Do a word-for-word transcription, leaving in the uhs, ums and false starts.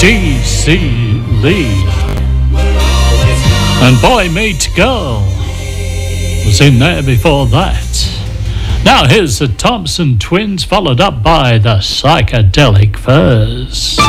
G C Lee. And Boy Meets Girl was in there before that. Now here's the Thompson Twins, followed up by the Psychedelic Furs.